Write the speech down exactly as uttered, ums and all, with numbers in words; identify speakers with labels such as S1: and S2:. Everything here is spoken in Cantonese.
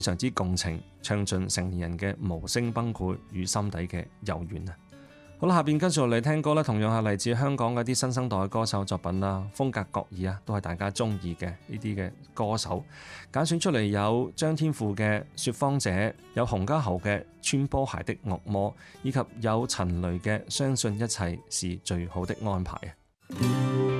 S1: 常之共情，唱盡成年人嘅無聲崩潰與心底嘅柔軟啊！好啦，下邊跟住落嚟聽歌咧，同樣係嚟自香港嘅啲新生代嘅歌手作品啦，風格各異啊，都係大家中意嘅呢啲嘅歌手。揀選出嚟有張天賦嘅《說謊者》，有洪嘉豪嘅《穿波鞋的惡魔》，以及有陳雷嘅《相信一切是最好的安排》啊！